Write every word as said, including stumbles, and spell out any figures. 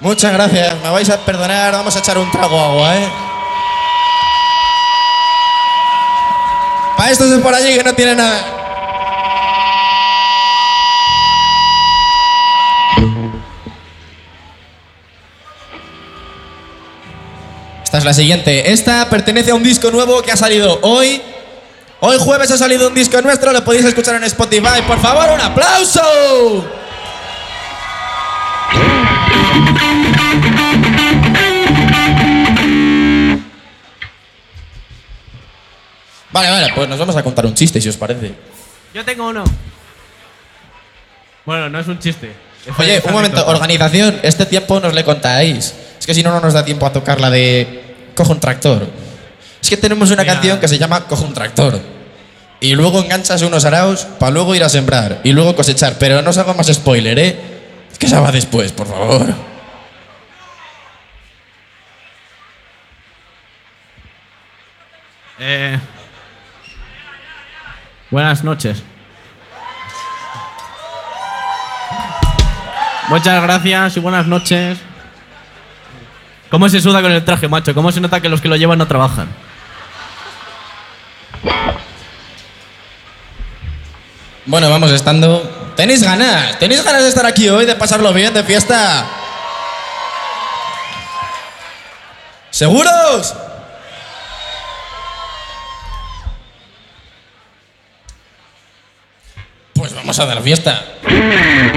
Muchas gracias, me vais a perdonar, vamos a echar un trago de agua, ¿eh? Para estos de por allí que no tienen nada. Esta es la siguiente. Esta pertenece a un disco nuevo que ha salido hoy. Hoy jueves ha salido un disco nuestro, lo podéis escuchar en Spotify. Por favor, un aplauso. Vale, vale, pues nos vamos a contar un chiste, si os parece. Yo tengo uno. Bueno, no es un chiste. Es Oye, una un momento, anécdota. organización, este tiempo nos le contáis. Es que si no, no nos da tiempo a tocar la de Cojo un tractor. Es que tenemos una Mira. canción que se llama Cojo un tractor. Y luego enganchas unos araos para luego ir a sembrar y luego cosechar. Pero no os hago más spoiler, ¿eh? Es que esa va después, por favor. Eh, buenas noches. Muchas gracias y buenas noches. ¿Cómo se suda con el traje, macho? ¿Cómo se nota que los que lo llevan no trabajan? Bueno, vamos estando. ¿Tenéis ganas? ¿Tenéis ganas de estar aquí hoy, de pasarlo bien, de fiesta? ¿Seguros? Pues vamos a dar fiesta.